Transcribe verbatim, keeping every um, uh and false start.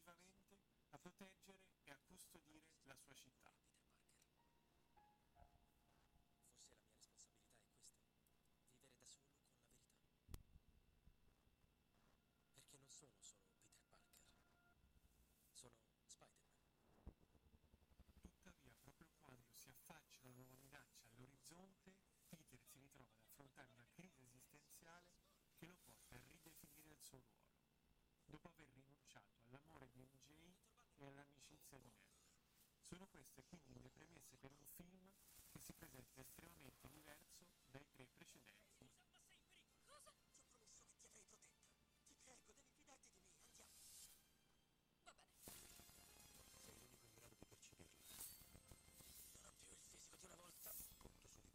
attivamente a proteggere e a custodire la sua città. Forse la mia responsabilità è questa, vivere da solo con la verità. Perché non sono solo Peter Parker, sono Spider-Man. Tuttavia, proprio quando si affaccia una nuova minaccia all'orizzonte, Peter si ritrova ad affrontare una crisi esistenziale che lo porta a ridefinire il suo ruolo, dopo aver rinunciato all'amore di M J e all'amicizia di Ned. Sono queste quindi le premesse per un film che si presenta estremamente diverso dai tre